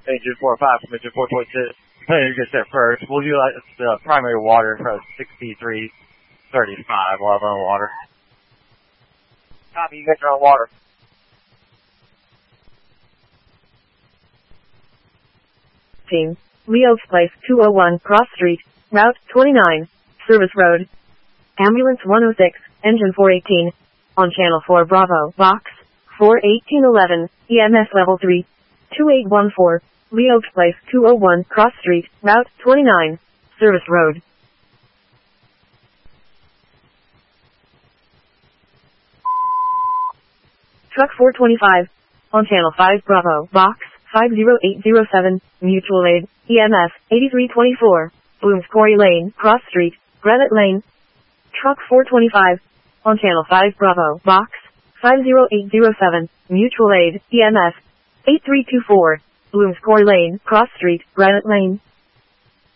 Engine 45 from engine 426. You're good set first. We'll utilize the primary water for 6335. We'll have our own water. Copy, you got your own water. Team, Leo's Place 201 Cross Street, Route 29, Service Road. Ambulance 106, Engine 418. On Channel 4 Bravo, Box 41811, EMS Level 3, 2814, Leo's Place 201 Cross Street, Route 29, Service Road. Truck 425, on Channel 5 Bravo, Box 50807, Mutual Aid, EMS 8324, Blooms Quarry Lane, Cross Street, Granite Lane. Truck 425, on Channel 5 Bravo, Box 50807, Mutual Aid, EMS 8324, Blooms Quarry Lane, Cross Street, Granite Lane.